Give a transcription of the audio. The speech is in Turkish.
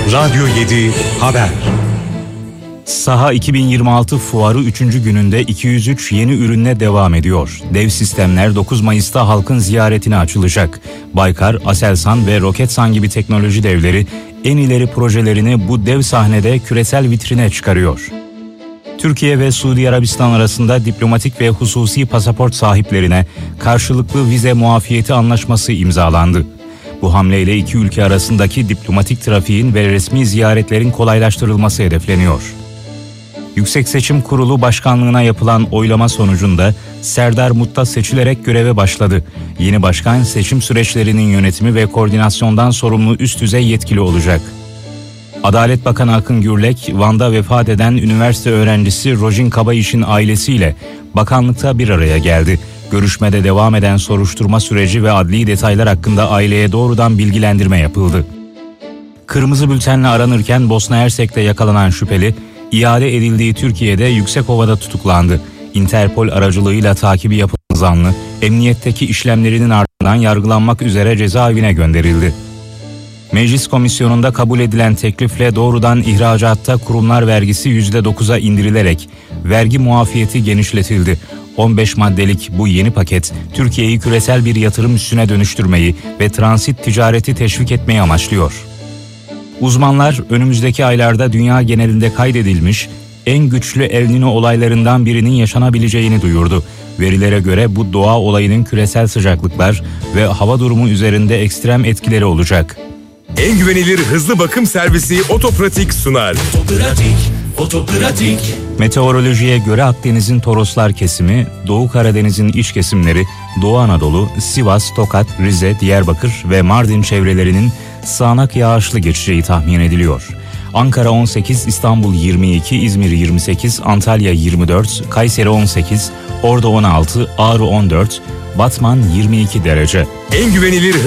Radyo 7 Haber. Saha 2026 fuarı 3. gününde 203 yeni ürünle devam ediyor. Dev sistemler 9 Mayıs'ta halkın ziyaretine açılacak. Baykar, Aselsan ve Roketsan gibi teknoloji devleri en ileri projelerini bu dev sahnede küresel vitrine çıkarıyor. Türkiye ve Suudi Arabistan arasında diplomatik ve hususi pasaport sahiplerine karşılıklı vize muafiyeti anlaşması imzalandı. Bu hamleyle iki ülke arasındaki diplomatik trafiğin ve resmi ziyaretlerin kolaylaştırılması hedefleniyor. Yüksek Seçim Kurulu Başkanlığına yapılan oylama sonucunda Serdar Mutlu seçilerek göreve başladı. Yeni başkan seçim süreçlerinin yönetimi ve koordinasyondan sorumlu üst düzey yetkili olacak. Adalet Bakanı Akın Gürlek, Van'da vefat eden üniversite öğrencisi Rojin Kabayiş'in ailesiyle bakanlıkta bir araya geldi. Görüşmede devam eden soruşturma süreci ve adli detaylar hakkında aileye doğrudan bilgilendirme yapıldı. Kırmızı bültenle aranırken Bosna Hersek'te yakalanan şüpheli, iade edildiği Türkiye'de Yüksekova'da tutuklandı. Interpol aracılığıyla takibi yapılan zanlı, emniyetteki işlemlerinin ardından yargılanmak üzere cezaevine gönderildi. Meclis komisyonunda kabul edilen teklifle doğrudan ihracatta kurumlar vergisi %9'a indirilerek vergi muafiyeti genişletildi. 15 maddelik bu yeni paket, Türkiye'yi küresel bir yatırım üssüne dönüştürmeyi ve transit ticareti teşvik etmeyi amaçlıyor. Uzmanlar önümüzdeki aylarda dünya genelinde kaydedilmiş en güçlü El Niño olaylarından birinin yaşanabileceğini duyurdu. Verilere göre bu doğa olayının küresel sıcaklıklar ve hava durumu üzerinde ekstrem etkileri olacak. En güvenilir hızlı bakım servisi Otopratik sunar. Otopratik. Meteorolojiye göre Akdeniz'in Toroslar kesimi, Doğu Karadeniz'in iç kesimleri, Doğu Anadolu, Sivas, Tokat, Rize, Diyarbakır ve Mardin çevrelerinin sağanak yağışlı geçeceği tahmin ediliyor. Ankara 18, İstanbul 22, İzmir 28, Antalya 24, Kayseri 18, Ordu 16, Ağrı 14, Batman 22 derece. En güvenilir